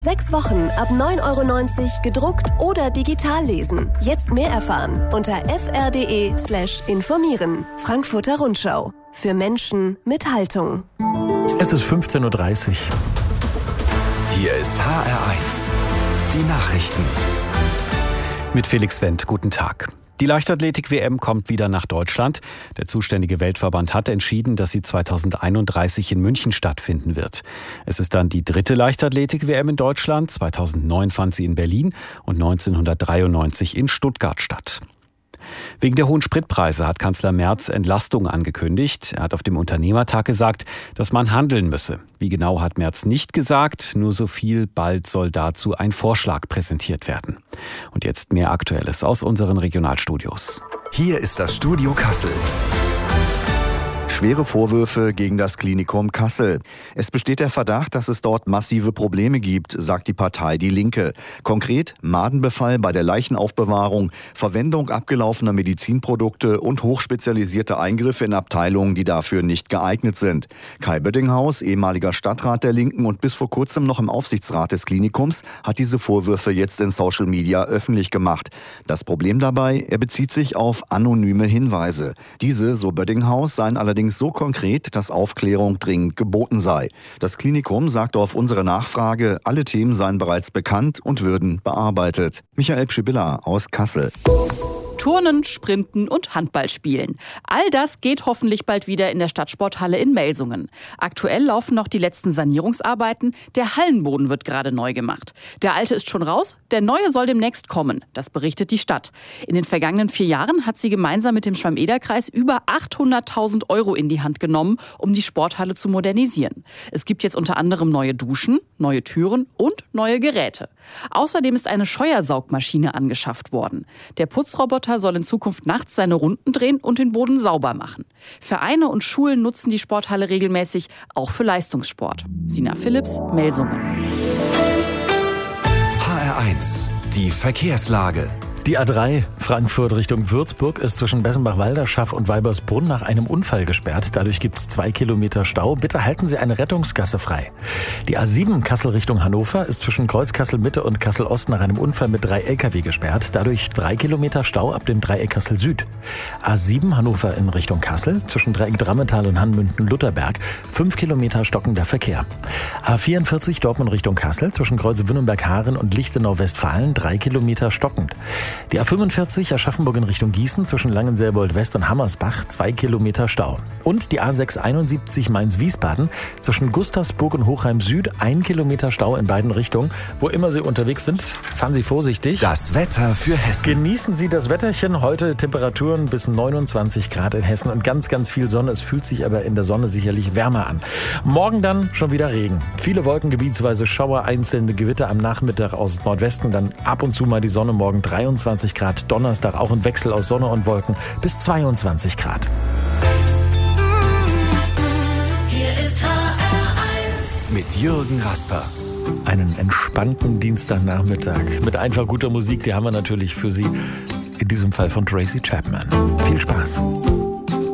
6 Wochen ab 9,90 € gedruckt oder digital lesen. Jetzt mehr erfahren unter fr.de/informieren. Frankfurter Rundschau. Für Menschen mit Haltung. Es ist 15:30 Uhr. Hier ist HR1. Die Nachrichten. Mit Felix Wendt. Guten Tag. Die Leichtathletik-WM kommt wieder nach Deutschland. Der zuständige Weltverband hat entschieden, dass sie 2031 in München stattfinden wird. Es ist dann die 3. Leichtathletik-WM in Deutschland. 2009 fand sie in Berlin und 1993 in Stuttgart statt. Wegen der hohen Spritpreise hat Kanzler Merz Entlastung angekündigt. Er hat auf dem Unternehmertag gesagt, dass man handeln müsse. Wie genau hat Merz nicht gesagt, nur so viel, bald soll dazu ein Vorschlag präsentiert werden. Und jetzt mehr Aktuelles aus unseren Regionalstudios. Hier ist das Studio Kassel. Schwere Vorwürfe gegen das Klinikum Kassel. Es besteht der Verdacht, dass es dort massive Probleme gibt, sagt die Partei Die Linke. Konkret Madenbefall bei der Leichenaufbewahrung, Verwendung abgelaufener Medizinprodukte und hochspezialisierte Eingriffe in Abteilungen, die dafür nicht geeignet sind. Kai Böttinghaus, ehemaliger Stadtrat der Linken und bis vor kurzem noch im Aufsichtsrat des Klinikums, hat diese Vorwürfe jetzt in Social Media öffentlich gemacht. Das Problem dabei, er bezieht sich auf anonyme Hinweise. Diese, so Böttinghaus, seien allerdings so konkret, dass Aufklärung dringend geboten sei. Das Klinikum sagte auf unsere Nachfrage, alle Themen seien bereits bekannt und würden bearbeitet. Michael Pschibilla aus Kassel. Turnen, Sprinten und Handball spielen. All das geht hoffentlich bald wieder in der Stadtsporthalle in Melsungen. Aktuell laufen noch die letzten Sanierungsarbeiten. Der Hallenboden wird gerade neu gemacht. Der alte ist schon raus, der neue soll demnächst kommen. Das berichtet die Stadt. In den vergangenen 4 Jahren hat sie gemeinsam mit dem Schwamm-Eder-Kreis über 800.000 € in die Hand genommen, um die Sporthalle zu modernisieren. Es gibt jetzt unter anderem neue Duschen, neue Türen und neue Geräte. Außerdem ist eine Scheuersaugmaschine angeschafft worden. Der Putzroboter soll in Zukunft nachts seine Runden drehen und den Boden sauber machen. Vereine und Schulen nutzen die Sporthalle regelmäßig, auch für Leistungssport. Sina Philipps, Melsungen. HR1. Die Verkehrslage. Die A3 Frankfurt Richtung Würzburg ist zwischen Bessenbach-Walderschaff und Weibersbrunn nach einem Unfall gesperrt. Dadurch gibt es 2 Kilometer Stau. Bitte halten Sie eine Rettungsgasse frei. Die A7 Kassel Richtung Hannover ist zwischen Kreuz Kassel-Mitte und Kassel-Ost nach einem Unfall mit 3 Lkw gesperrt. Dadurch 3 Kilometer Stau ab dem Dreieck Kassel-Süd. A7 Hannover in Richtung Kassel zwischen Dreieck Drammental und Hanmünden-Lutherberg 5 Kilometer stockender Verkehr. A44 Dortmund Richtung Kassel zwischen Kreuze Wünnenberg-Haaren und Lichtenau-Westfalen 3 Kilometer stockend. Die A45 Aschaffenburg in Richtung Gießen zwischen Langenselbold West und Hammersbach 2 Kilometer Stau. Und die A671 Mainz-Wiesbaden zwischen Gustavsburg und Hochheim Süd 1 Kilometer Stau in beiden Richtungen. Wo immer Sie unterwegs sind, fahren Sie vorsichtig. Das Wetter für Hessen. Genießen Sie das Wetterchen. Heute Temperaturen bis 29 Grad in Hessen und ganz, ganz viel Sonne. Es fühlt sich aber in der Sonne sicherlich wärmer an. Morgen dann schon wieder Regen. Viele Wolken, gebietsweise Schauer, einzelne Gewitter am Nachmittag aus Nordwesten. Dann ab und zu mal die Sonne, morgen 23 Grad. Donnerstag auch ein Wechsel aus Sonne und Wolken bis 22 Grad. Hier ist HR1 mit Jürgen Rasper. Einen entspannten Dienstagnachmittag mit einfach guter Musik, die haben wir natürlich für Sie. In diesem Fall von Tracy Chapman. Viel Spaß.